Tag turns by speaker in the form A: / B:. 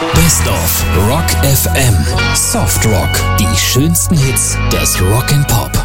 A: Best of Rock FM. Soft Rock. Die schönsten Hits des Rock'n'Pop.